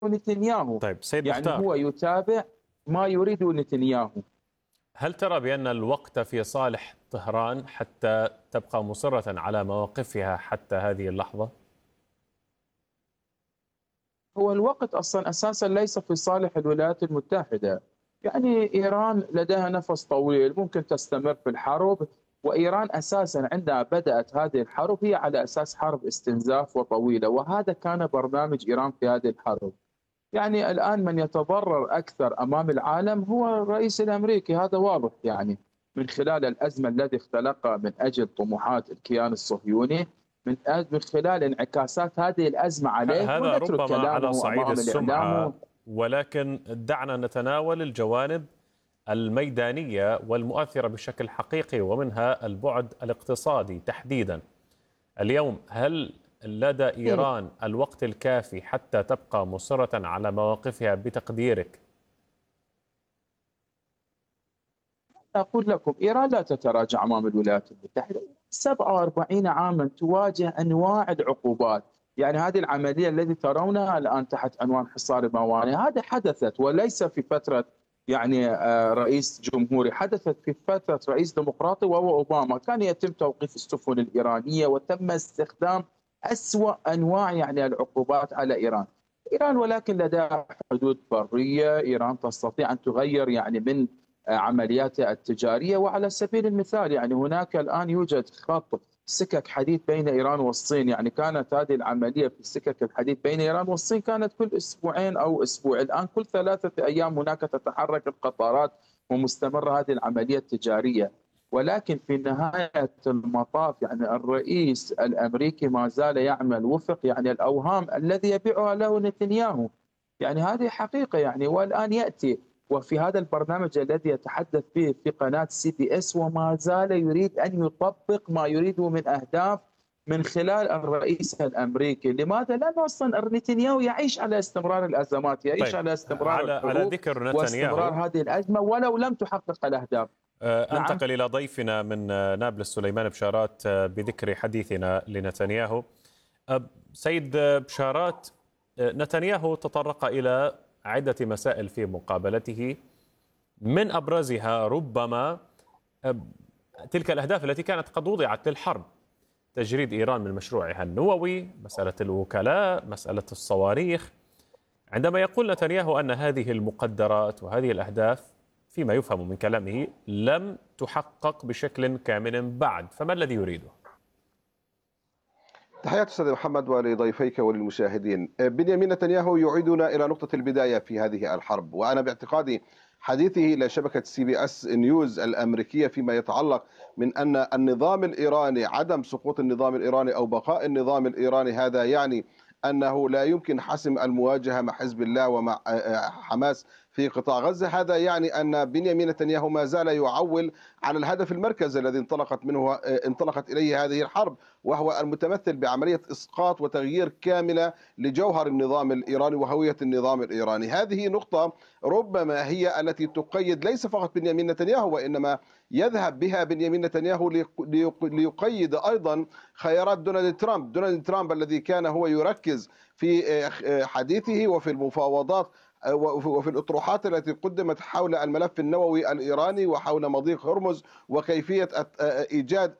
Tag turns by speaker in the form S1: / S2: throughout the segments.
S1: نتنياهو.
S2: طيب سيد
S1: يعني
S2: مختار،
S1: هو يتابع ما يريده نتنياهو.
S2: هل ترى بأن الوقت في صالح طهران حتى تبقى مصرة على مواقفها حتى هذه اللحظة؟
S1: هو الوقت أصلا أساسا ليس في صالح الولايات المتحدة. يعني إيران لديها نفس طويل، ممكن تستمر في الحرب. وإيران أساسا عندما بدأت هذه الحرب هي على أساس حرب استنزاف وطويلة، وهذا كان برنامج إيران في هذه الحرب. يعني الآن من يتضرر أكثر أمام العالم هو الرئيس الأمريكي، هذا واضح يعني من خلال الأزمة التي اختلقها من أجل طموحات الكيان الصهيوني، من خلال انعكاسات هذه الأزمة عليه.
S2: هذا
S1: ونترك
S2: ربما على
S1: كلامه
S2: صعيد
S1: أمام الإعلام.
S2: السمعة، ولكن دعنا نتناول الجوانب الميدانية والمؤثرة بشكل حقيقي، ومنها البعد الاقتصادي تحديدا. اليوم هل لدى إيران الوقت الكافي حتى تبقى مصرة على مواقفها بتقديرك؟
S1: أقول لكم إيران لا تتراجع أمام الولايات المتحدة. 47 عاما تواجه أنواع العقوبات. يعني هذه العملية التي ترونها الآن تحت عنوان حصار الموانئ، هذا حدثت وليس في فترة يعني رئيس جمهوري، حدثت في فترة رئيس ديمقراطي وهو أوباما. كان يتم توقيف السفن الإيرانية وتم استخدام أسوأ أنواع يعني العقوبات على إيران. إيران ولكن لديها حدود برية، إيران تستطيع أن تغير يعني من عملياتها التجارية. وعلى سبيل المثال يعني هناك الآن يوجد خط سكك حديد بين إيران والصين. يعني كانت هذه العملية في سكك الحديد بين إيران والصين كانت كل أسبوعين أو أسبوع، الآن كل 3 أيام هناك تتحرك القطارات ومستمرة هذه العملية التجارية. ولكن في نهاية المطاف يعني الرئيس الأمريكي ما زال يعمل وفق يعني الأوهام الذي يبيعها له نتنياهو. يعني هذه حقيقة يعني. والآن يأتي وفي هذا البرنامج الذي يتحدث به في قناة CBS وما زال يريد أن يطبق ما يريده من أهداف من خلال الرئيس الأمريكي. لماذا؟ لأنه أصلا نتنياهو يعيش على استمرار الأزمات، يعيش
S2: طيب،
S1: على استمرار
S2: على
S1: الحروب
S2: ذكر نتنياهو،
S1: واستمرار هذه الأزمة ولو لم تحقق الأهداف. نعم.
S2: أنتقل إلى ضيفنا من نابلس سليمان بشارات بذكر حديثنا لنتنياهو. سيد بشارات، نتنياهو تطرق إلى عدة مسائل في مقابلته، من أبرزها ربما تلك الأهداف التي كانت قد وضعت للحرب: تجريد إيران من مشروعها النووي، مسألة الوكلاء، مسألة الصواريخ. عندما يقول نتنياهو أن هذه المقدرات وهذه الأهداف فيما يفهم من كلامه لم تحقق بشكل كامل بعد، فما الذي يريده؟
S3: تحياتي أستاذ محمد ولضيفيك وللمشاهدين. بنيامين نتنياهو يعيدنا إلى نقطة البداية في هذه الحرب، وأنا باعتقادي حديثه إلى شبكة CBS نيوز الأمريكية فيما يتعلق من أن النظام الإيراني، عدم سقوط النظام الإيراني أو بقاء النظام الإيراني، هذا يعني أنه لا يمكن حسم المواجهة مع حزب الله ومع حماس في قطاع غزة. هذا يعني أن بنيامين نتنياهو ما زال يعول على الهدف المركزي الذي انطلقت إليه هذه الحرب، وهو المتمثل بعملية إسقاط وتغيير كاملة لجوهر النظام الإيراني وهوية النظام الإيراني. هذه نقطة ربما هي التي تقيد ليس فقط بنيامين نتنياهو، وإنما يذهب بها بنيامين نتنياهو ليقيد أيضا خيارات دونالد ترامب الذي كان هو يركز في حديثه وفي المفاوضات وفي الأطروحات التي قدمت حول الملف النووي الإيراني وحول مضيق هرمز وكيفية إيجاد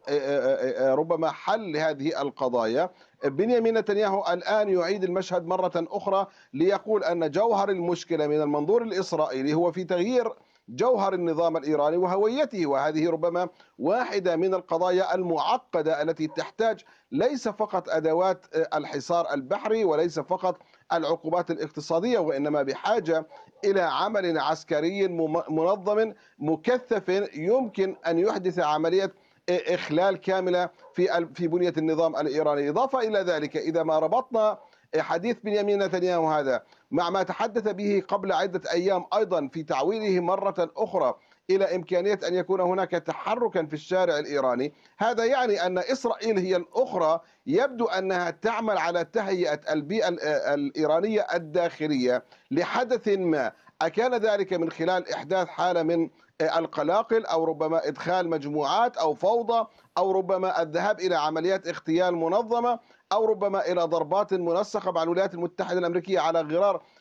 S3: ربما حل لهذه القضايا. بنيامين نتنياهو الآن يعيد المشهد مرة أخرى ليقول أن جوهر المشكلة من المنظور الإسرائيلي هو في تغيير جوهر النظام الإيراني وهويته، وهذه ربما واحدة من القضايا المعقدة التي تحتاج ليس فقط أدوات الحصار البحري وليس فقط العقوبات الاقتصادية، وإنما بحاجة إلى عمل عسكري منظم مكثف يمكن أن يحدث عملية إخلال كاملة في بنية النظام الإيراني. إضافة إلى ذلك، إذا ما ربطنا حديث بنيامين نتنياهو هذا مع ما تحدث به قبل عدة أيام أيضا في تعويله مرة أخرى إلى إمكانية أن يكون هناك تحركا في الشارع الإيراني، هذا يعني أن إسرائيل هي الأخرى يبدو أنها تعمل على تهيئة البيئة الإيرانية الداخلية لحدث ما، أكان ذلك من خلال إحداث حالة من القلاقل أو ربما إدخال مجموعات أو فوضى أو ربما الذهاب إلى عمليات اغتيال منظمة أو ربما إلى ضربات منسقة مع الولايات المتحدة الأمريكية على غرار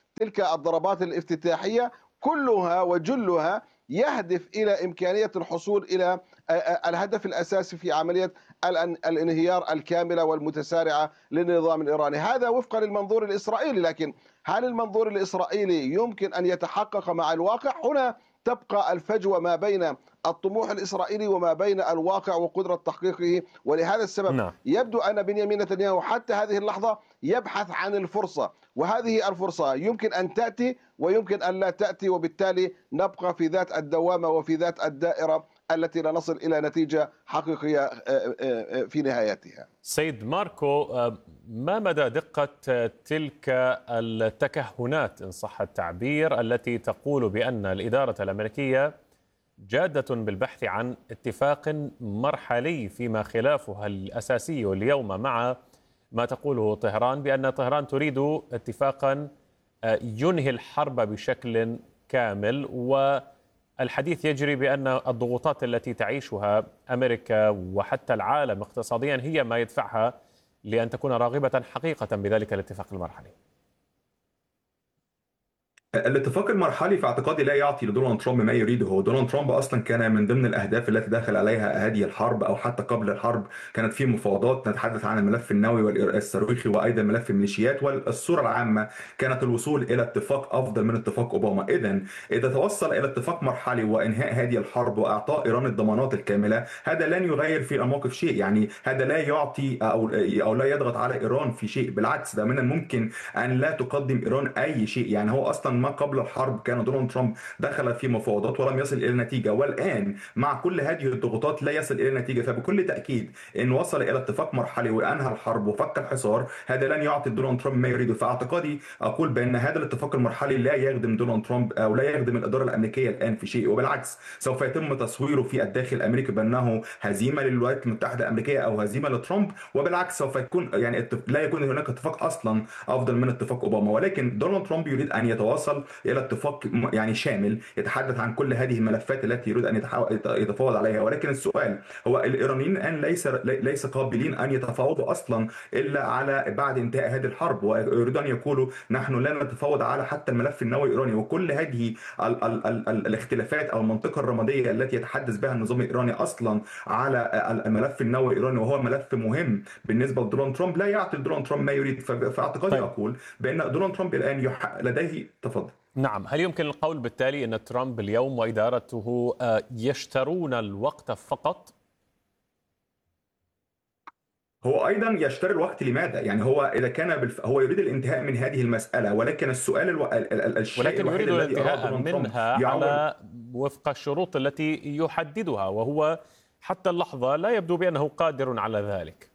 S3: تلك الضربات الافتتاحية كلها وجلها يهدف إلى إمكانية الحصول إلى الهدف الأساسي في عملية الانهيار الكاملة والمتسارعة للنظام الإيراني. هذا وفقا للمنظور الإسرائيلي، لكن هل المنظور الإسرائيلي يمكن أن يتحقق مع الواقع؟ هنا تبقى الفجوة ما بين الطموح الإسرائيلي وما بين الواقع وقدرة تحقيقه. ولهذا السبب يبدو أن بنيامين نتنياهو حتى هذه اللحظة يبحث عن الفرصة، وهذه الفرصة يمكن أن تأتي ويمكن أن لا تأتي، وبالتالي نبقى في ذات الدوامة وفي ذات الدائرة التي لا نصل إلى نتيجة حقيقية في نهايتها.
S2: سيد ماركو، ما مدى دقة تلك التكهنات إن صح التعبير التي تقول بأن الإدارة الأمريكية جادة بالبحث عن اتفاق مرحلي فيما خلافها الأساسي اليوم مع ما تقوله طهران بأن طهران تريد اتفاقا ينهي الحرب بشكل كامل، والحديث يجري بأن الضغوطات التي تعيشها أمريكا وحتى العالم اقتصاديا هي ما يدفعها لأن تكون راغبة حقيقة بذلك الاتفاق المرحلي؟
S4: الاتفاق المرحلي في اعتقادي لا يعطي لدونالد ترامب ما يريده. هو دونالد ترامب اصلا كان من ضمن الاهداف التي دخل عليها هذه الحرب او حتى قبل الحرب كانت في مفاوضات نتحدث عن الملف النووي والصاروخي وايضا ملف الميليشيات، والصوره العامه كانت الوصول الى اتفاق افضل من اتفاق اوباما. اذا توصل الى اتفاق مرحلي وانهاء هذه الحرب واعطاء ايران الضمانات الكامله، هذا لن يغير في الموقف شيء. يعني هذا لا يعطي او لا يضغط على ايران في شيء، بالعكس ده من الممكن ان لا تقدم ايران اي شيء. يعني هو اصلا ما قبل الحرب كان دونالد ترامب دخل في مفاوضات ولم يصل الى نتيجه، والان مع كل هذه الضغوطات لا يصل الى نتيجه. فبكل تاكيد ان وصل الى اتفاق مرحلي وانهى الحرب وفك الحصار، هذا لن يعطي دونالد ترامب ما يريده. فاعتقادي اقول بان هذا الاتفاق المرحلي لا يخدم دونالد ترامب او لا يخدم الاداره الامريكيه الان في شيء، وبالعكس سوف يتم تصويره في الداخل الامريكي بانه هزيمه للولايات المتحده الامريكيه او هزيمه لترامب، وبالعكس سوف يكون يعني لا يكون هناك اتفاق اصلا افضل من اتفاق اوباما. ولكن دونالد ترامب يريد ان يتواصل الى اتفاق يعني شامل يتحدث عن كل هذه الملفات التي يريد ان يتفاوض عليها. ولكن السؤال هو الإيرانيين الآن ليس قابلين أن يتفاوضوا أصلا إلا على بعد انتهاء هذه الحرب، ويريدون أن يقولوا نحن لا نتفاوض على حتى الملف النووي الإيراني. وكل هذه الاختلافات أو المنطقة الرمادية التي يتحدث بها النظام الإيراني أصلا على الملف النووي الإيراني، وهو ملف مهم بالنسبة لدونالد ترامب، لا يعطي دونالد ترامب ما يريد. فاعتقادي أقول بأن دونالد ترامب الآن لديه تفضل.
S2: نعم، هل يمكن القول بالتالي أن ترامب اليوم وإدارته يشترون الوقت فقط؟
S4: هو ايضا يشتري الوقت. لماذا؟ يعني هو اذا كان هو يريد الانتهاء من هذه المساله، ولكن السؤال الشيء
S2: ولكن
S4: الوحيد
S2: يريد
S4: الذي
S2: الانتهاء منها على وفق الشروط التي يحددها، وهو حتى اللحظه لا يبدو بانه قادر على ذلك.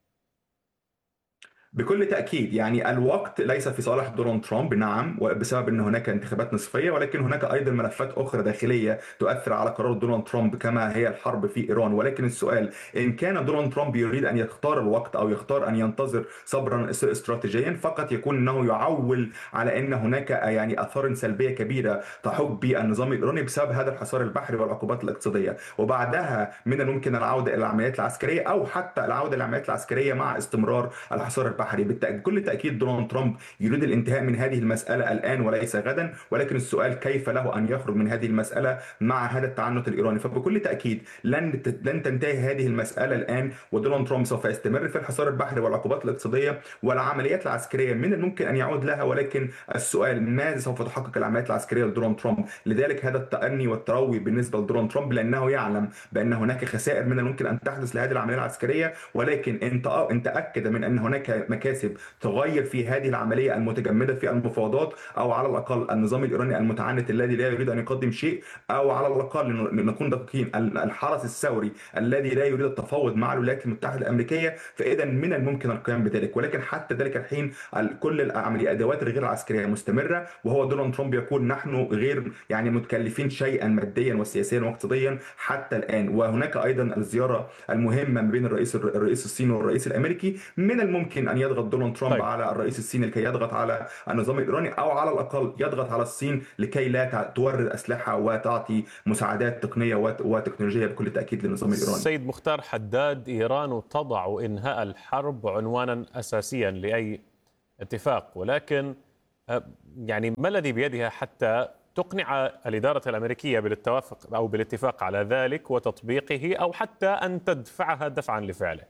S4: بكل تأكيد يعني الوقت ليس في صالح دونالد ترامب، نعم، بسبب أن هناك انتخابات نصفية، ولكن هناك أيضا ملفات أخرى داخلية تؤثر على قرار دونالد ترامب كما هي الحرب في إيران. ولكن السؤال إن كان دونالد ترامب يريد أن يختار الوقت أو يختار أن ينتظر صبرا استراتيجيا، فقط يكون أنه يعول على أن هناك يعني آثار سلبية كبيرة تحوك بالنظام الإيراني بسبب هذا الحصار البحري والعقوبات الاقتصادية، وبعدها من الممكن العودة إلى العمليات العسكرية أو حتى العودة إلى العمليات العسكرية مع استمرار الحصار البحري. بكل تأكيد دونالد ترامب يريد الانتهاء من هذه المسألة الآن وليس غدا، ولكن السؤال كيف له أن يخرج من هذه المسألة مع هذا التعنت الإيراني. فبكل تأكيد لن تنتهي هذه المسألة الآن، ودونالد ترامب سوف يستمر في الحصار البحري والعقوبات الاقتصادية والعمليات العسكرية من الممكن أن يعود لها. ولكن السؤال ماذا سوف تحقق العمليات العسكرية لدونالد ترامب؟ لذلك هذا التأني والتروي بالنسبة لدونالد ترامب، لأنه يعلم بأن هناك خسائر من الممكن أن تحدث لهذه العملية العسكرية، ولكن إن تأكد من أن هناك مكاسب تغير في هذه العملية المتجمدة في المفاوضات، أو على الأقل النظام الإيراني المتعنت الذي لا يريد أن يقدم شيء، أو على الأقل نكون دقيقين الحرس الثوري الذي لا يريد التفاوض مع الولايات المتحدة الأمريكية، فإذا من الممكن القيام بذلك. ولكن حتى ذلك الحين كل الأدوات الغير العسكرية مستمرة، وهو دونالد ترامب يقول نحن غير يعني متكلفين شيئا ماديا وسياسيا واقتصاديا حتى الآن. وهناك أيضا الزيارة المهمة ما بين الرئيس الصيني والرئيس الأمريكي، من الممكن أن يضغط دونالد ترامب على الرئيس الصيني لكي يضغط على النظام الإيراني، أو على الأقل يضغط على الصين لكي لا تورد أسلحة وتعطي مساعدات تقنية وتكنولوجية بكل تأكيد للنظام الإيراني.
S2: سيد مختار حداد، إيران تضع إنهاء الحرب عنوانا أساسيا لأي اتفاق، ولكن يعني ما الذي بيدها حتى تقنع الإدارة الأمريكية بالاتفاق أو بالاتفاق على ذلك وتطبيقه، أو حتى أن تدفعها دفعا لفعله؟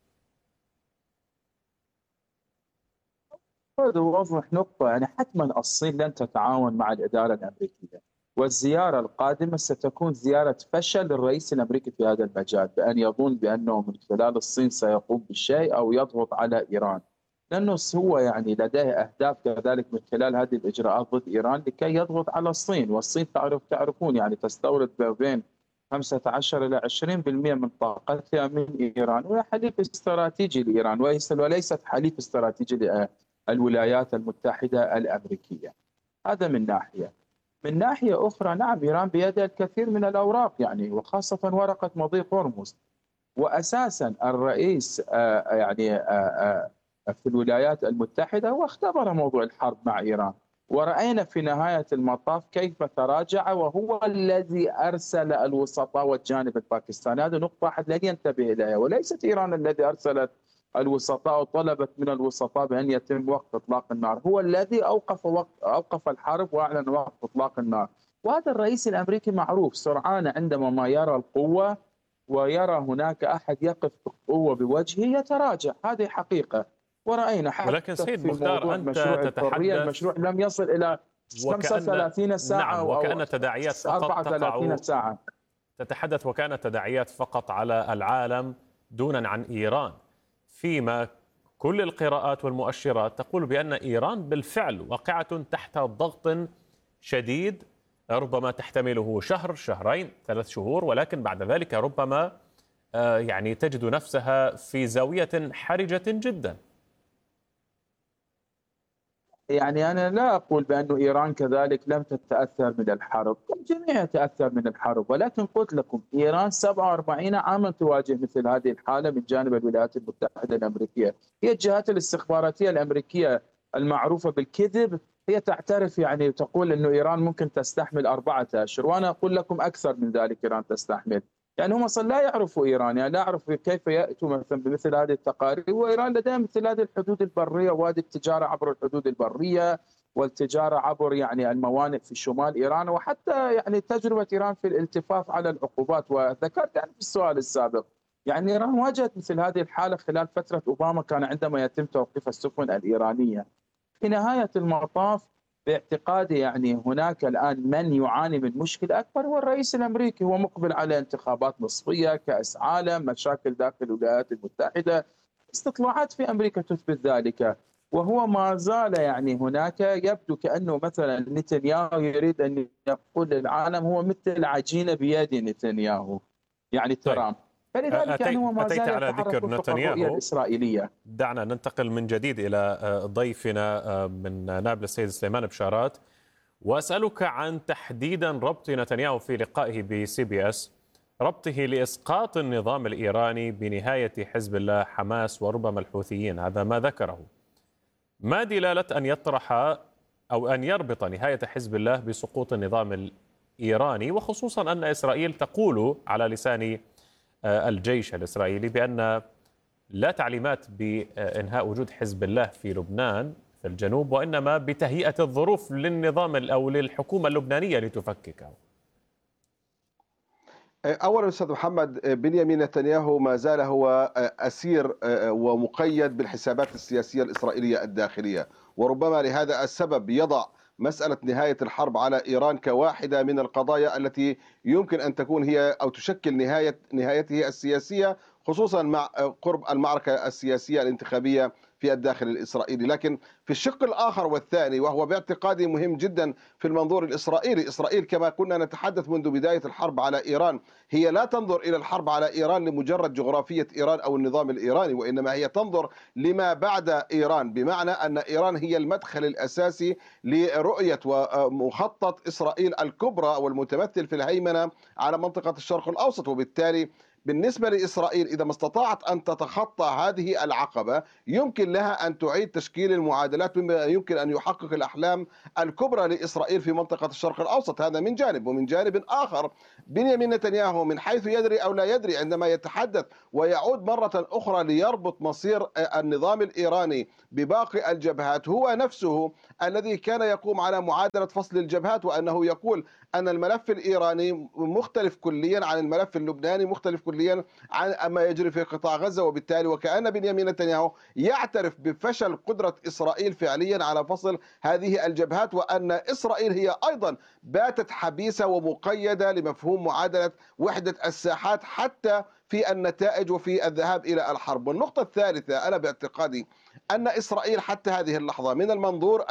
S1: هذا واضح نقطة، يعني حتما الصين لن تتعاون مع الإدارة الأمريكية، والزيارة القادمة ستكون زيارة فشل للرئيس الأمريكي في هذا المجال، بأن يظن بأنه من خلال الصين سيقوم بالشيء أو يضغط على إيران، لأنه هو يعني لديه أهداف كذلك من خلال هذه الإجراءات ضد إيران لكي يضغط على الصين. والصين تعرفون يعني تستورد بين 15 إلى 20% من طاقتها من إيران، وهي حليف استراتيجي لإيران وليست حليف استراتيجي الولايات المتحدة الأمريكية. هذا من ناحية. من ناحية أخرى نعم، إيران بيدها الكثير من الأوراق، يعني وخاصة ورقة مضيق هرمز. وأساسا الرئيس في الولايات المتحدة هو اختبر موضوع الحرب مع إيران، ورأينا في نهاية المطاف كيف تراجع، وهو الذي أرسل الوسطاء والجانب الباكستاني. هذه نقطة أحد لن ينتبه إليها، وليست إيران الذي أرسلت الوسطاء وطلبت من الوسطاء بأن يتم وقف إطلاق النار، هو الذي أوقف الحرب وأعلن وقف إطلاق النار. وهذا الرئيس الأمريكي معروف سرعان عندما ما يرى القوة ويرى هناك أحد يقف بقوة بوجهه يتراجع، هذه حقيقة. ورأينا حتى
S2: ولكن سيد
S1: في
S2: مختار، أنت
S1: الحرية المشروع لم يصل إلى 35 ساعة
S2: نعم، وكأن تداعيات فقط
S1: 34 ساعة.
S2: تتحدث وكانت تداعيات فقط على العالم دونا عن إيران، فيما كل القراءات والمؤشرات تقول بأن إيران بالفعل واقعة تحت ضغط شديد، ربما تحتمله شهر، شهرين، 3 شهور، ولكن بعد ذلك ربما يعني تجد نفسها في زاوية حرجة جدا.
S1: يعني أنا لا أقول بأن إيران كذلك لم تتأثر من الحرب، الجميع يتأثر من الحرب، ولكن قلت لكم إيران 47 عاما تواجه مثل هذه الحالة من جانب الولايات المتحدة الأمريكية. هي الجهات الاستخباراتية الأمريكية المعروفة بالكذب هي تعترف، يعني تقول أنه إيران ممكن تستحمل 4 أشهر، وأنا أقول لكم أكثر من ذلك إيران تستحمل. يعني هم اصلا لا يعرفوا ايران، يعني لا يعرفوا كيف ياتوا مثلا بمثل هذه التقارير، وايران لديها مثل هذه الحدود البريه وهذه التجاره عبر الحدود البريه والتجاره عبر يعني الموانئ في شمال ايران، وحتى يعني تجربه ايران في الالتفاف على العقوبات. وذكرت يعني في السؤال السابق يعني ايران واجهت مثل هذه الحاله خلال فتره اوباما، كان عندما يتم توقيف السفن الايرانيه. في نهايه المطاف باعتقادي يعني هناك الآن من يعاني من مشكلة أكبر هو الرئيس الأمريكي، هو مقبل على انتخابات نصفية، كأس عالم، مشاكل داخل الولايات المتحدة، استطلاعات في أمريكا تثبت ذلك. وهو ما زال يعني هناك يبدو كأنه مثلا نتنياهو يريد أن يقول للعالم هو مثل عجينة بيد نتنياهو، يعني ترامب. فلذلك يعني هو ما زال
S2: على ذكر نتنياهو
S1: الإسرائيلية.
S2: دعنا ننتقل من جديد إلى ضيفنا من نابلس السيد سليمان بشارات، وأسألك عن تحديدا ربط نتنياهو في لقائه بCBS، ربطه لإسقاط النظام الإيراني بنهاية حزب الله، حماس، وربما الحوثيين. هذا ما ذكره. ما دلالة أن يطرح أو أن يربط نهاية حزب الله بسقوط النظام الإيراني، وخصوصا أن إسرائيل تقول على لسان الجيش الإسرائيلي بأن لا تعليمات بإنهاء وجود حزب الله في لبنان في الجنوب، وإنما بتهيئة الظروف للنظام أو للحكومة اللبنانية لتفككه.
S3: أولا أستاذ محمد، بنيامين نتنياهو ما زال هو أسير ومقيد بالحسابات السياسية الإسرائيلية الداخلية، وربما لهذا السبب يضع مسألة نهاية الحرب على إيران كواحدة من القضايا التي يمكن أن تكون هي أو تشكل نهايته السياسية، خصوصا مع قرب المعركة السياسية الانتخابية في الداخل الإسرائيلي. لكن في الشق الآخر والثاني، وهو باعتقادي مهم جدا في المنظور الإسرائيلي، إسرائيل كما كنا نتحدث منذ بداية الحرب على إيران هي لا تنظر إلى الحرب على إيران لمجرد جغرافية إيران أو النظام الإيراني، وإنما هي تنظر لما بعد إيران، بمعنى أن إيران هي المدخل الأساسي لرؤية ومخطط إسرائيل الكبرى والمتمثل في الهيمنة على منطقة الشرق الأوسط. وبالتالي بالنسبة لإسرائيل إذا ما استطاعت أن تتخطى هذه العقبة يمكن لها أن تعيد تشكيل المعادلات مما يمكن أن يحقق الأحلام الكبرى لإسرائيل في منطقة الشرق الأوسط. هذا من جانب. ومن جانب آخر بنيامين نتنياهو من حيث يدري أو لا يدري عندما يتحدث ويعود مرة أخرى ليربط مصير النظام الإيراني بباقي الجبهات، هو نفسه الذي كان يقوم على معادلة فصل الجبهات، وأنه يقول أن الملف الإيراني مختلف كليا عن الملف اللبناني، مختلف كليا عن ما يجري في قطاع غزة. وبالتالي وكأن بنيامين نتنياهو يعترف بفشل قدرة إسرائيل فعليا على فصل هذه الجبهات، وأن إسرائيل هي أيضا باتت حبيسة ومقيدة لمفهوم معادلة وحدة الساحات حتى في النتائج وفي الذهاب إلى الحرب. والنقطة الثالثة أنا باعتقادي أن إسرائيل حتى هذه اللحظة من المنظور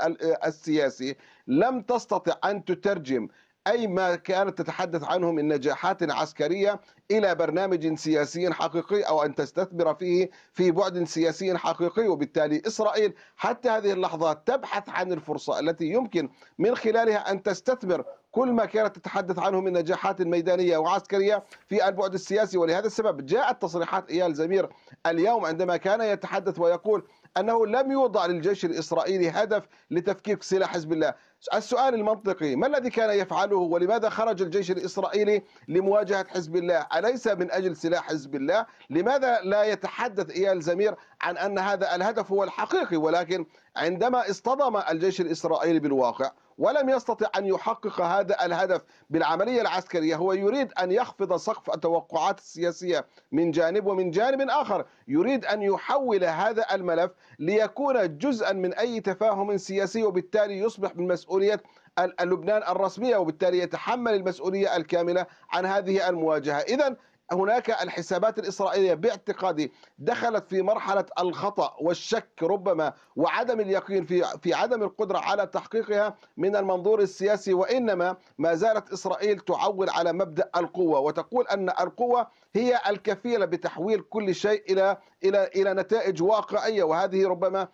S3: السياسي لم تستطع أن تترجم أي ما كانت تتحدث عنه من نجاحات عسكرية إلى برنامج سياسي حقيقي أو أن تستثمر فيه في بعد سياسي حقيقي. وبالتالي إسرائيل حتى هذه اللحظة تبحث عن الفرصة التي يمكن من خلالها أن تستثمر كل ما كانت تتحدث عنه من نجاحات ميدانية وعسكرية في البعد السياسي. ولهذا السبب جاءت تصريحات إيال زمير اليوم عندما كان يتحدث ويقول أنه لم يوضع للجيش الإسرائيلي هدف لتفكيك سلاح حزب الله. السؤال المنطقي: ما الذي كان يفعله ولماذا خرج الجيش الإسرائيلي لمواجهة حزب الله؟ أليس من أجل سلاح حزب الله؟ لماذا لا يتحدث إيال زمير عن أن هذا الهدف هو الحقيقي؟ ولكن عندما اصطدم الجيش الإسرائيلي بالواقع ولم يستطع أن يحقق هذا الهدف بالعملية العسكرية، هو يريد أن يخفض سقف التوقعات السياسية من جانب، ومن جانب آخر يريد أن يحول هذا الملف ليكون جزءا من أي تفاهم سياسي، وبالتالي يصبح من مسؤولية لبنان الرسمية، وبالتالي يتحمل المسؤولية الكاملة عن هذه المواجهة. إذن هناك الحسابات الإسرائيلية باعتقادي دخلت في مرحلة الخطأ والشك ربما وعدم اليقين في عدم القدرة على تحقيقها من المنظور السياسي، وإنما ما زالت إسرائيل تعول على مبدأ القوة وتقول أن القوة هي الكفيلة بتحويل كل شيء إلى نتائج واقعية. وهذه ربما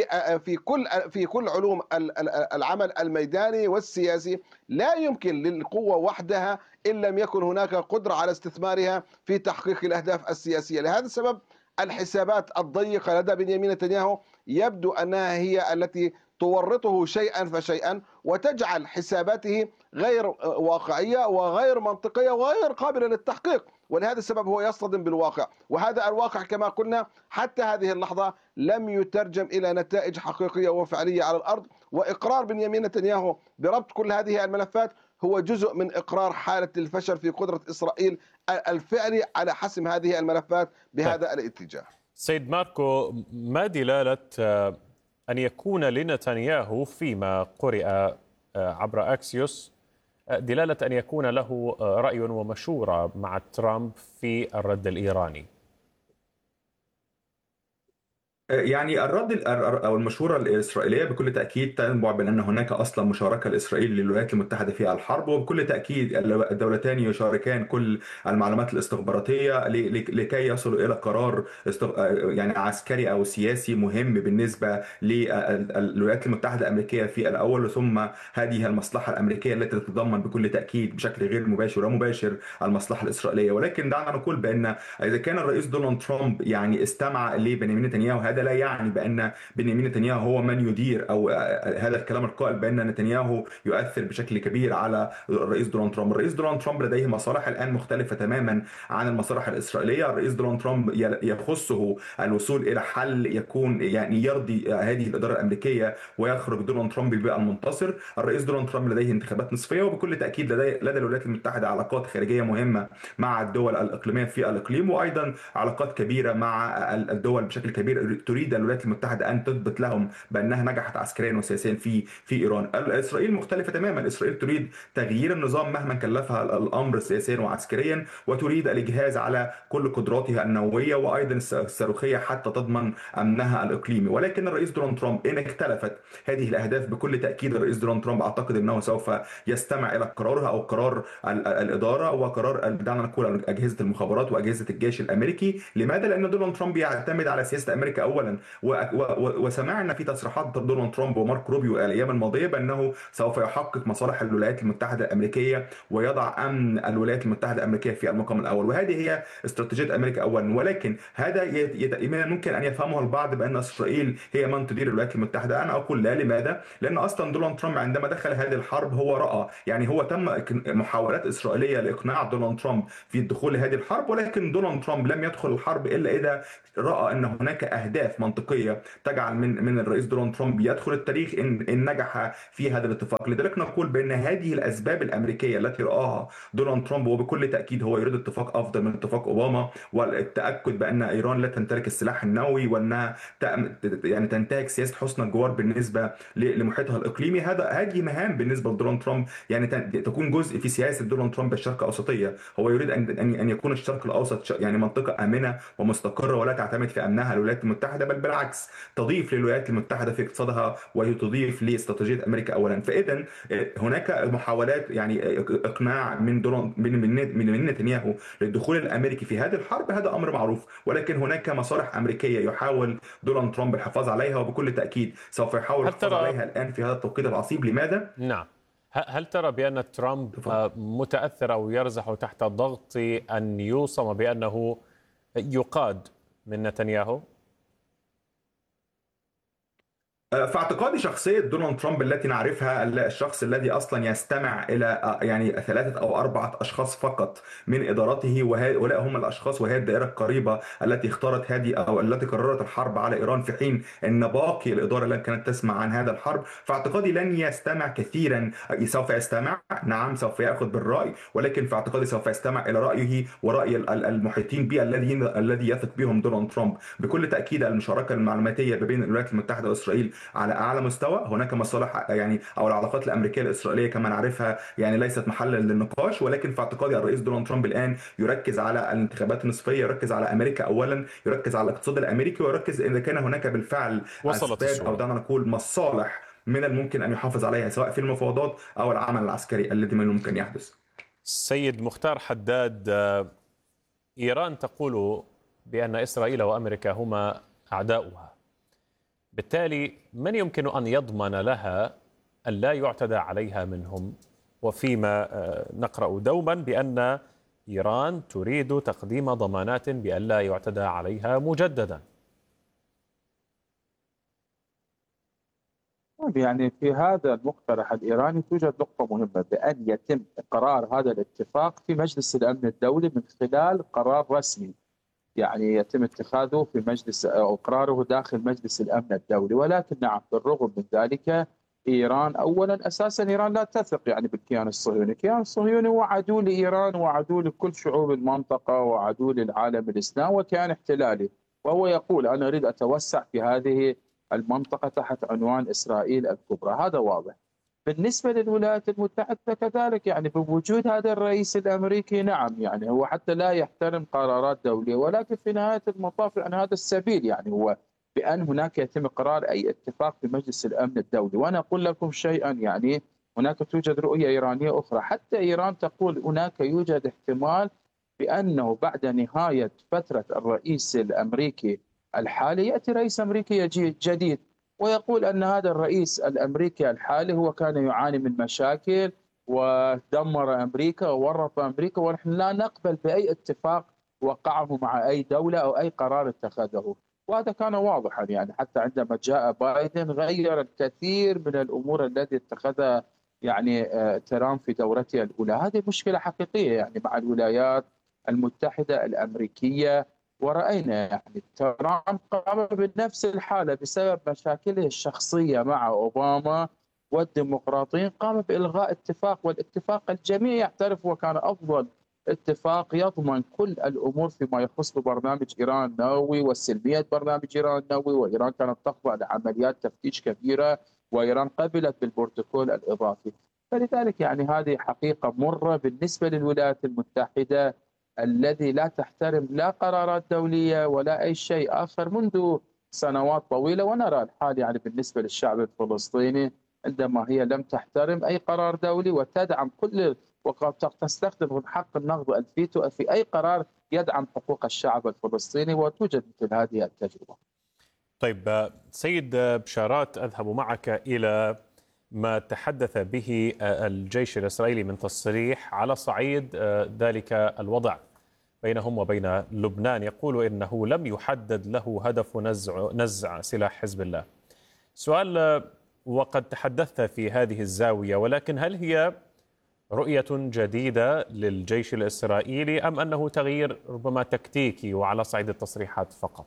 S3: في كل علوم العمل الميداني والسياسي لا يمكن للقوة وحدها إن لم يكن هناك قدرة على استثمارها في تحقيق الأهداف السياسية. لهذا السبب الحسابات الضيقة لدى بنيامين نتنياهو يبدو أنها هي التي تورطه شيئا فشيئا وتجعل حساباته غير واقعية وغير منطقية وغير قابلة للتحقيق. ولهذا السبب هو يصطدم بالواقع، وهذا الواقع كما قلنا حتى هذه اللحظة لم يترجم إلى نتائج حقيقية وفعلية على الأرض. وإقرار بنيامين نتنياهو بربط كل هذه الملفات هو جزء من إقرار حالة الفشل في قدرة إسرائيل الفعلي على حسم هذه الملفات بهذا الاتجاه.
S2: سيد ماركو، ما دلالة أن يكون لنتنياهو فيما قرئ عبر أكسيوس دلالة أن يكون له رأي ومشورة مع ترامب في الرد الإيراني؟
S4: يعني الرد أو المشورة الإسرائيلية بكل تأكيد تنبع من أن هناك أصلا مشاركة الإسرائيل للولايات المتحدة في الحرب، وبكل تأكيد الدولتان يشاركان كل المعلومات الاستخباراتية لكي يصلوا إلى قرار يعني عسكري أو سياسي مهم بالنسبة للولايات المتحدة الأمريكية في الأول، ثم هذه المصلحة الأمريكية التي تتضمن بكل تأكيد بشكل غير مباشر ومباشر المصلحة الإسرائيلية. ولكن دعنا نقول بأن إذا كان الرئيس دونالد ترامب يعني استمع لبنيامين نتنياهو، هذا لا يعني بأن بنيامين نتنياهو هو من يدير، أو هذا الكلام القائل بأن نتنياهو يؤثر بشكل كبير على الرئيس دونالد ترامب. الرئيس دونالد ترامب لديه مصالح الآن مختلفة تماما عن المصالح الإسرائيلية. الرئيس دونالد ترامب يخصه الوصول إلى حل يكون يعني يرضي هذه الإدارة الأمريكية ويخرج دونالد ترامب بالمنتصر. الرئيس دونالد ترامب لديه انتخابات نصفية، وبكل تأكيد لدى الولايات المتحدة علاقات خارجية مهمة مع الدول الإقليمية في الإقليم، وأيضا علاقات كبيرة مع الدول بشكل كبير تريد الولايات المتحدة أن تثبت لهم بأنها نجحت عسكريا وسياسيا في إيران. إسرائيل مختلفة تماما. إسرائيل تريد تغيير النظام مهما كلفها الأمر سياسيا وعسكريا، وتريد الإجهاز على كل قدراتها النووية وأيضا الصاروخية حتى تضمن أمنها الإقليمي. ولكن الرئيس دونالد ترامب إن اختلفت هذه الأهداف بكل تأكيد الرئيس دونالد ترامب أعتقد أنه سوف يستمع إلى قرارها أو قرار الإدارة وقرار دعنا نقول أجهزة المخابرات وأجهزة الجيش الأمريكي. لماذا؟ لأن دونالد ترامب يعتمد على سياسة أمريكا أولا اولا. وسمعنا في تصريحات دونالد ترامب ومارك روبيو الايام الماضيه بانه سوف يحقق مصالح الولايات المتحده الامريكيه ويضع امن الولايات المتحده الامريكيه في المقام الاول، وهذه هي استراتيجيه امريكا اولا. ولكن هذا ممكن ان يفهمه البعض بان اسرائيل هي من تدير الولايات المتحده. انا اقول لا. لماذا؟ لان اصلا دونالد ترامب عندما دخل هذه الحرب هو راى، يعني هو تم محاولات اسرائيليه لاقناع دونالد ترامب في الدخول لهذه الحرب، ولكن دونالد ترامب لم يدخل الحرب الا اذا راى ان هناك اهداف منطقيه تجعل من الرئيس دونالد ترامب يدخل التاريخ ان نجح في هذا الاتفاق. لذلك نقول بان هذه الاسباب الامريكيه التي راها دونالد ترامب، وبكل تاكيد هو يريد اتفاق افضل من اتفاق اوباما، والتاكد بان ايران لا تمتلك السلاح النووي، وانها يعني تنتهك سياسه حسن الجوار بالنسبه لمحيطها الاقليمي. هذه مهام بالنسبه لدونالد ترامب، يعني تكون جزء في سياسه دونالد ترامب الشرق الاوسطيه. هو يريد ان يكون الشرق الاوسط يعني منطقه امنه ومستقره، ولا تعتمد في امنها الولايات المتحده، بل بالعكس تضيف للولايات المتحده في اقتصادها وتضيف لاستراتيجيه امريكا اولا. فاذا هناك محاولات يعني اقناع من نتنياهو للدخول الامريكي في هذه الحرب، هذا امر معروف، ولكن هناك مصالح امريكيه يحاول دونالد ترامب الحفاظ عليها، وبكل تاكيد سوف يحاول الحفاظ عليها الان في هذا التوقيت العصيب. لماذا؟
S2: نعم. هل ترى بأن ترامب متأثر أو يرزح تحت ضغط أن يوصم بأنه يقاد من نتنياهو؟
S4: في اعتقادي شخصية دونالد ترامب التي نعرفها، الشخص الذي أصلا يستمع إلى يعني 3 أو 4 أشخاص فقط من إدارته، وهؤلاء هم الأشخاص وهي الدائرة القريبة التي اختارت هذه أو التي قررت الحرب على إيران، في حين أن باقي الإدارة لن كانت تسمع عن هذا الحرب. فاعتقادي لن يستمع كثيرا. سوف يستمع، نعم، سوف يأخذ بالرأي، ولكن في اعتقادي سوف يستمع إلى رأيه ورأي المحيطين به الذي يثق بهم دونالد ترامب. بكل تأكيد المشاركة المعلوماتية بين الولايات المتحدة وإسرائيل على اعلى مستوى. هناك مصالح يعني او العلاقات الامريكيه الاسرائيليه كما نعرفها يعني ليست محلا للنقاش، ولكن في اعتقادي الرئيس دونالد ترامب الان يركز على الانتخابات النصفيه، يركز على امريكا اولا، يركز على الاقتصاد الامريكي، ويركز اذا كان هناك بالفعل اسباب او دعنا نقول مصالح من الممكن ان يحافظ عليها سواء في المفاوضات او العمل العسكري الذي من الممكن يحدث.
S2: سيد مختار حداد، ايران تقول بان اسرائيل وامريكا هما اعداؤها، بالتالي من يمكن أن يضمن لها أن لا يعتدى عليها منهم؟ وفيما نقرأ دوما بأن إيران تريد تقديم ضمانات بأن لا يعتدى عليها مجددا.
S1: يعني في هذا المقترح الإيراني توجد نقطة مهمة، بأن يتم إقرار هذا الاتفاق في مجلس الأمن الدولي من خلال قرار رسمي، يعني يتم اتخاذه في مجلس أو إقراره داخل مجلس الأمن الدولي. ولكن نعم، بالرغم من ذلك إيران أولا أساسا إيران لا تثق يعني بالكيان الصهيوني. الكيان الصهيوني هو عدو لإيران وعدو لكل شعوب المنطقة وعدو للعالم الإسلامي وكيان احتلالي، وهو يقول أنا أريد أتوسع في هذه المنطقة تحت عنوان إسرائيل الكبرى. هذا واضح. بالنسبة للولايات المتحدة كذلك، يعني بوجود هذا الرئيس الأمريكي، نعم يعني هو حتى لا يحترم قرارات دولية، ولكن في نهاية المطاف يعني هذا السبيل، يعني هو بأن هناك يتم إقرار أي اتفاق في مجلس الأمن الدولي. وأنا أقول لكم شيئا، يعني هناك توجد رؤية إيرانية أخرى، حتى إيران تقول هناك يوجد احتمال بأنه بعد نهاية فترة الرئيس الأمريكي الحالي يأتي رئيس أمريكي جديد، ويقول أن هذا الرئيس الأمريكي الحالي هو كان يعاني من مشاكل ودمر أمريكا وورط أمريكا، ونحن لا نقبل بأي اتفاق وقعه مع أي دولة أو أي قرار اتخذه. وهذا كان واضحا، يعني حتى عندما جاء بايدن غير الكثير من الأمور التي اتخذها يعني ترامب في دورته الأولى. هذه مشكلة حقيقية يعني مع الولايات المتحدة الأمريكية، ورأينا يعني ترامب قام بنفس الحالة بسبب مشاكله الشخصية مع أوباما والديمقراطيين، قام بإلغاء اتفاق، والاتفاق الجميع يعترف وكان أفضل اتفاق يضمن كل الأمور فيما يخص ببرنامج إيران النووي وسلمية برنامج إيران النووي. وإيران كانت تخضع لعمليات تفتيش كبيرة، وإيران قبلت بالبروتوكول الإضافي. فلذلك يعني هذه حقيقة مرة بالنسبة للولايات المتحدة الذي لا تحترم لا قرارات دولية ولا أي شيء آخر منذ سنوات طويلة. ونرى الحال يعني بالنسبة للشعب الفلسطيني عندما هي لم تحترم أي قرار دولي وتدعم كل وتستخدم حق النقض الفيتو في أي قرار يدعم حقوق الشعب الفلسطيني، وتوجد مثل هذه التجربة.
S2: طيب سيد بشارات، أذهب معك إلى ما تحدث به الجيش الإسرائيلي من تصريح على صعيد ذلك الوضع بينهم وبين لبنان. يقول إنه لم يحدد له هدف نزع سلاح حزب الله. سؤال، وقد تحدثت في هذه الزاوية، ولكن هل هي رؤية جديدة للجيش الإسرائيلي أم أنه تغيير ربما تكتيكي وعلى صعيد التصريحات فقط؟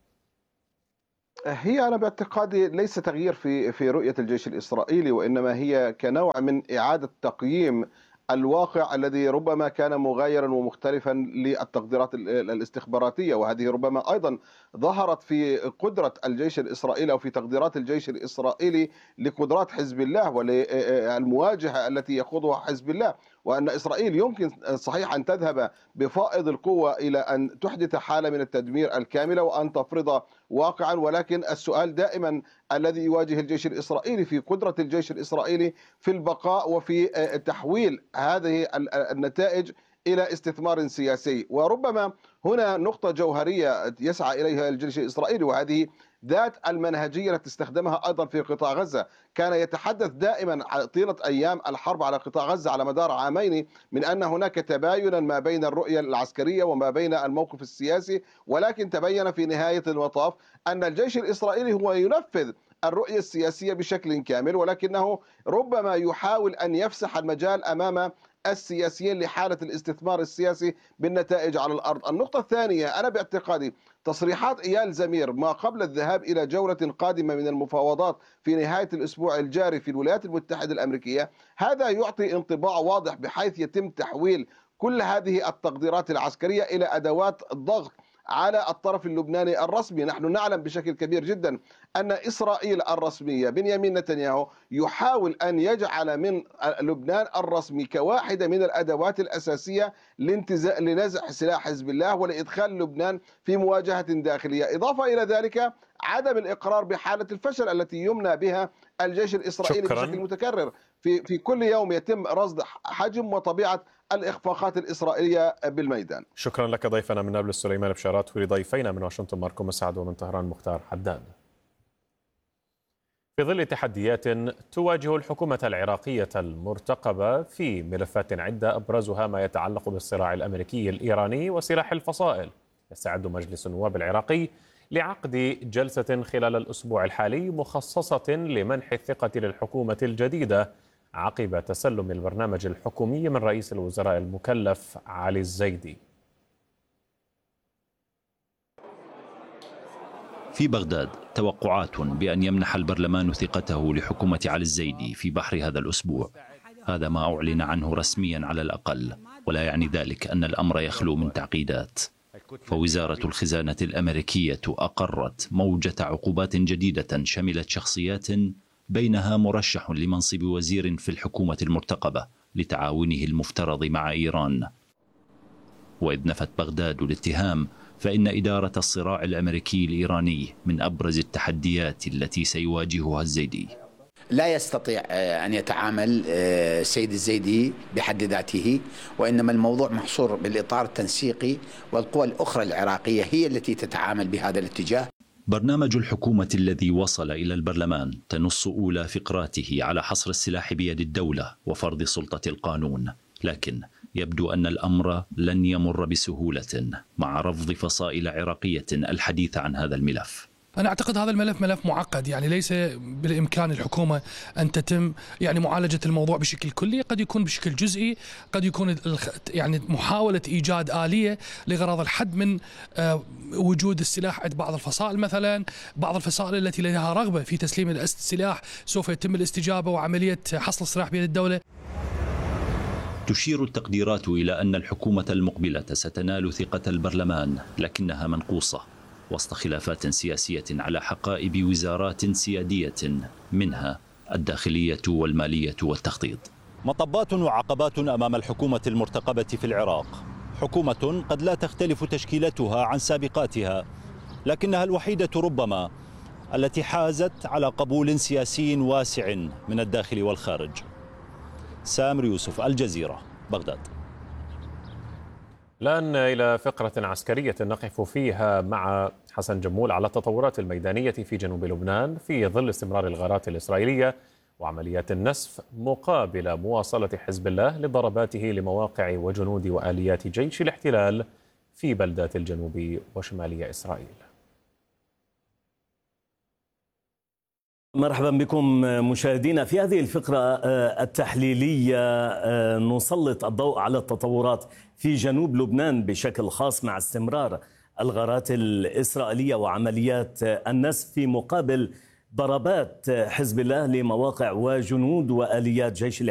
S3: هي أنا باعتقادي ليس تغيير في رؤية الجيش الإسرائيلي، وإنما هي كنوع من إعادة تقييم الواقع الذي ربما كان مغايرا ومختلفا للتقديرات الاستخباراتية، وهذه ربما أيضا ظهرت في قدرة الجيش الإسرائيلي أو في تقديرات الجيش الإسرائيلي لقدرات حزب الله وللمواجهة التي يخوضها حزب الله، وأن إسرائيل يمكن صحيح أن تذهب بفائض القوة إلى أن تحدث حالة من التدمير الكاملة وأن تفرض واقعا، ولكن السؤال دائما الذي يواجه الجيش الإسرائيلي في قدرة الجيش الإسرائيلي في البقاء وفي تحويل هذه النتائج إلى استثمار سياسي. وربما هنا نقطة جوهرية يسعى إليها الجيش الإسرائيلي، وهذه ذات المنهجية التي استخدمها أيضا في قطاع غزة. كان يتحدث دائما طيلة أيام الحرب على قطاع غزة على مدار عامين من أن هناك تباينا ما بين الرؤية العسكرية وما بين الموقف السياسي، ولكن تبين في نهاية المطاف أن الجيش الإسرائيلي هو ينفذ الرؤية السياسية بشكل كامل، ولكنه ربما يحاول أن يفسح المجال أمام السياسيين لحالة الاستثمار السياسي بالنتائج على الأرض. النقطة الثانية، أنا باعتقادي تصريحات إيال زمير ما قبل الذهاب إلى جولة قادمة من المفاوضات في نهاية الأسبوع الجاري في الولايات المتحدة الأمريكية، هذا يعطي انطباع واضح بحيث يتم تحويل كل هذه التقديرات العسكرية إلى أدوات الضغط على الطرف اللبناني الرسمي. نحن نعلم بشكل كبير جدا أن إسرائيل الرسمية بنيامين نتنياهو يحاول أن يجعل من لبنان الرسمي كواحدة من الأدوات الأساسية لنزع سلاح حزب الله ولإدخال لبنان في مواجهة داخلية. إضافة إلى ذلك عدم الإقرار بحالة الفشل التي يمنى بها الجيش الإسرائيلي بشكل متكرر. في كل يوم يتم رصد حجم وطبيعة الإخفاقات الإسرائيلية بالميدان.
S2: شكرا لك ضيفنا من نابلس سليمان بشارات، ولضيفينا من واشنطن ماركو مسعد ومن طهران مختار حداد. في ظل تحديات تواجه الحكومة العراقية المرتقبة في ملفات عدة أبرزها ما يتعلق بالصراع الأمريكي الإيراني وسلاح الفصائل، يستعد مجلس النواب العراقي لعقد جلسة خلال الأسبوع الحالي مخصصة لمنح الثقة للحكومة الجديدة عقب تسلم البرنامج الحكومي من رئيس الوزراء المكلف علي الزيدي.
S5: في بغداد توقعات بأن يمنح البرلمان ثقته لحكومة علي الزيدي في بحر هذا الأسبوع. هذا ما أعلن عنه رسميا على الأقل، ولا يعني ذلك أن الأمر يخلو من تعقيدات. فوزارة الخزانة الأمريكية أقرت موجة عقوبات جديدة شملت شخصيات بينها مرشح لمنصب وزير في الحكومة المرتقبة لتعاونه المفترض مع إيران. وإذ نفت بغداد الاتهام، فإن إدارة الصراع الأمريكي الإيراني من أبرز التحديات التي سيواجهها الزيدي.
S6: لا يستطيع أن يتعامل السيد الزيدي بحد ذاته، وإنما الموضوع محصور بالإطار التنسيقي، والقوى الأخرى العراقية هي التي تتعامل بهذا الاتجاه.
S5: برنامج الحكومة الذي وصل إلى البرلمان تنص أولى فقراته على حصر السلاح بيد الدولة وفرض سلطة القانون، لكن يبدو أن الأمر لن يمر بسهولة مع رفض فصائل عراقية الحديث عن هذا الملف.
S7: أنا أعتقد هذا الملف ملف معقد، يعني ليس بالإمكان الحكومة أن تتم معالجة الموضوع بشكل كلي، قد يكون بشكل جزئي، قد يكون محاولة إيجاد آلية لغرض الحد من وجود السلاح عند بعض الفصائل. مثلا بعض الفصائل التي لديها رغبة في تسليم السلاح سوف يتم الاستجابة وعملية حصر السلاح بيد الدولة.
S5: تشير التقديرات إلى أن الحكومة المقبلة ستنال ثقة البرلمان، لكنها منقوصة وسط خلافات سياسية على حقائب وزارات سيادية، منها الداخلية والمالية والتخطيط.
S8: مطبات وعقبات أمام الحكومة المرتقبة في العراق. حكومة قد لا تختلف تشكيلتها عن سابقاتها، لكنها الوحيدة ربما التي حازت على قبول سياسي واسع من الداخل والخارج. سامر يوسف، الجزيرة، بغداد.
S2: الآن إلى فقرة عسكرية نقف فيها مع حسن جمول على التطورات الميدانية في جنوب لبنان في ظل استمرار الغارات الإسرائيلية وعمليات النسف مقابل مواصلة حزب الله لضرباته لمواقع وجنود وآليات جيش الاحتلال في بلدات الجنوب وشمالي إسرائيل.
S9: مرحبا بكم مشاهدينا. في هذه الفقرة التحليلية نسلط الضوء على التطورات في جنوب لبنان بشكل خاص مع استمرار الغارات الإسرائيلية وعمليات النسف في مقابل ضربات حزب الله لمواقع وجنود وآليات جيش